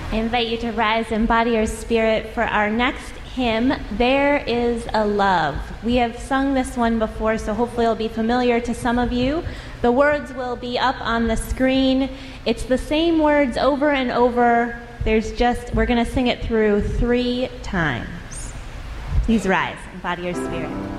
I invite you to rise in body or spirit for our next hymn, There Is a Love. We have sung this one before, so hopefully it'll be familiar to some of you. The words will be up on the screen. It's the same words over and over. We're going to sing it through 3 times. Please rise in body or spirit.